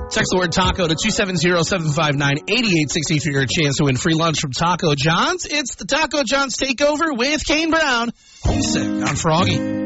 Text the word taco to 270-759-8860 for your chance to win free lunch from Taco John's. It's the Taco John's Takeover with Kane Brown. Homesick on Froggy.